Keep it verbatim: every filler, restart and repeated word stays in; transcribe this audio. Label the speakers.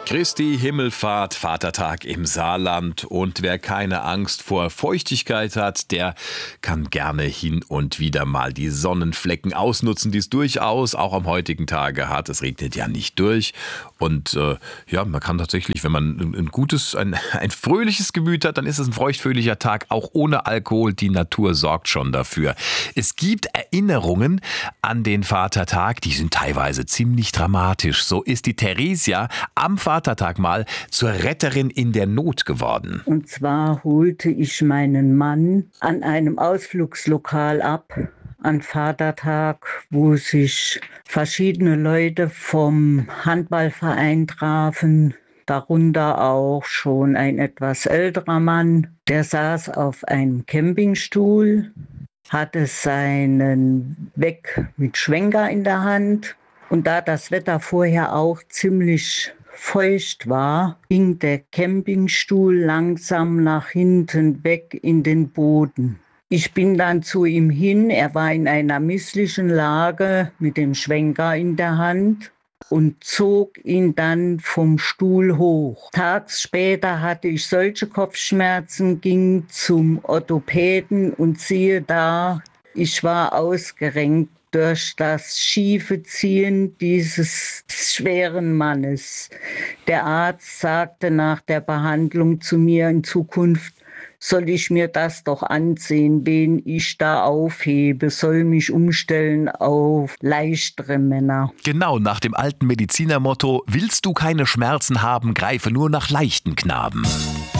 Speaker 1: Christi Himmelfahrt, Vatertag im Saarland, und wer keine Angst vor Feuchtigkeit hat, der kann gerne hin und wieder mal die Sonnenflecken ausnutzen, die es durchaus auch am heutigen Tage hat. Es regnet ja nicht durch und äh, ja, man kann tatsächlich, wenn man ein, ein gutes, ein, ein fröhliches Gemüt hat, dann ist es ein feuchtfröhlicher Tag, auch ohne Alkohol. Die Natur sorgt schon dafür. Es gibt Erinnerungen an den Vatertag, die sind teilweise ziemlich dramatisch. So ist die Theresia am Vatertag mal zur Retterin in der Not geworden.
Speaker 2: Und zwar holte ich meinen Mann an einem Ausflugslokal ab, an Vatertag, wo sich verschiedene Leute vom Handballverein trafen, darunter auch schon ein etwas älterer Mann. Der saß auf einem Campingstuhl, hatte seinen Weg mit Schwenker in der Hand. Und da das Wetter vorher auch ziemlich feucht war, ging der Campingstuhl langsam nach hinten weg in den Boden. Ich bin dann zu ihm hin, er war in einer misslichen Lage mit dem Schwenker in der Hand und zog ihn dann vom Stuhl hoch. Tags später hatte ich solche Kopfschmerzen, ging zum Orthopäden und siehe da, ich war ausgerenkt durch das schiefe Ziehen dieses schweren Mannes. Der Arzt sagte nach der Behandlung zu mir, in Zukunft soll ich mir das doch ansehen, wen ich da aufhebe, soll mich umstellen auf leichtere Männer.
Speaker 1: Genau, nach dem alten Medizinermotto: Willst du keine Schmerzen haben, greife nur nach leichten Knaben.